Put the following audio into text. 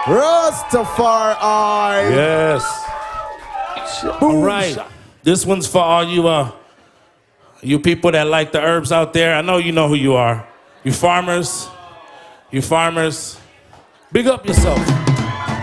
Rastafari. Yes. All right. This one's for all you people that like the herbs out there. I know you know who you are. You farmers. Big up yourself.